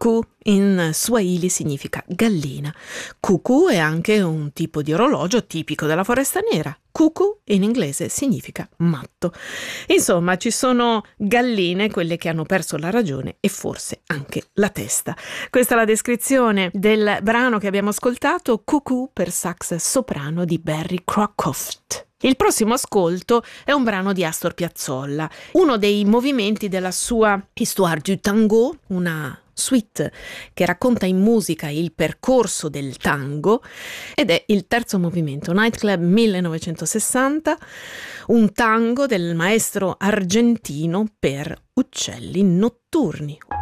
Cucù in Swahili significa gallina. Cucù è anche un tipo di orologio tipico della Foresta Nera. Cuckoo in inglese significa matto. Insomma, ci sono galline, quelle che hanno perso la ragione e forse anche la testa. Questa è la descrizione del brano che abbiamo ascoltato, Cucù per sax soprano di Barry Crockett. Il prossimo ascolto è un brano di Astor Piazzolla, uno dei movimenti della sua Histoire du Tango, una suite che racconta in musica il percorso del tango, ed è il terzo movimento, Nightclub 1960, un tango del maestro argentino per uccelli notturni.